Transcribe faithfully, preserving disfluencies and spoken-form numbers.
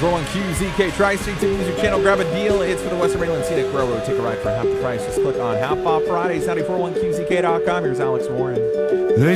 four one Q Z K Tri-State to Music Channel. Grab a deal. It's for the Western Maryland Scenic Railroad. Take a ride for half the price. Just click on Half Off Fridays, ninety-four point one Q Z K dot com. Here's Alex Warren.